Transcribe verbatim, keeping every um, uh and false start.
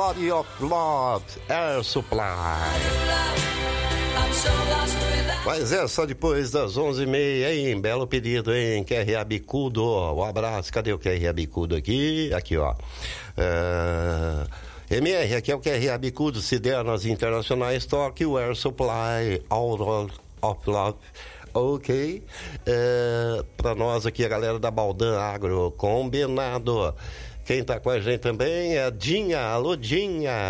Body of Love, Air Supply. Mas é só depois das onze e meia, hein? Belo pedido, hein? Q R A Bicudo, um abraço. Cadê o Q R A Bicudo aqui? Aqui, ó. Uh, M R, aqui é o Q R A Bicudo, Cidernas Internacionais, Stock, o Air Supply, Out of Love. Ok. Uh, pra nós aqui, a galera da Baldan Agro, combinado. Quem tá com a gente também é a Dinha. Alô, Dinha.